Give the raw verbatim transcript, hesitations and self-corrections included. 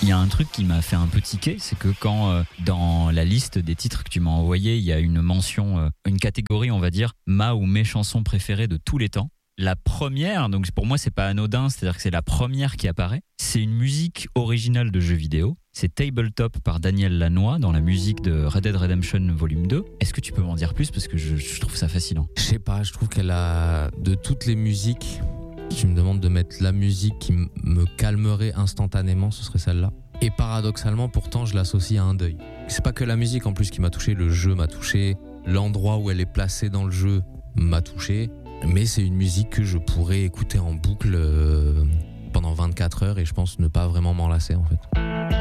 Il y a un truc qui m'a fait un peu tiquer, c'est que quand euh, dans la liste des titres que tu m'as envoyé, il y a une mention, euh, une catégorie, on va dire, ma ou mes chansons préférées de tous les temps. La première, donc pour moi c'est pas anodin, c'est-à-dire que c'est la première qui apparaît. C'est une musique originale de jeu vidéo. C'est Tabletop par Daniel Lanois dans la musique de Red Dead Redemption Volume deux. Est-ce que tu peux m'en dire plus parce que je, je trouve ça fascinant. Je sais pas, je trouve qu'elle a de toutes les musiques. Tu me demandes de mettre la musique qui m- me calmerait instantanément, ce serait celle-là. Et paradoxalement, pourtant, je l'associe à un deuil. C'est pas que la musique en plus qui m'a touché, le jeu m'a touché, l'endroit où elle est placée dans le jeu m'a touché, mais c'est une musique que je pourrais écouter en boucle euh, pendant vingt-quatre heures et je pense ne pas vraiment m'en lasser en fait.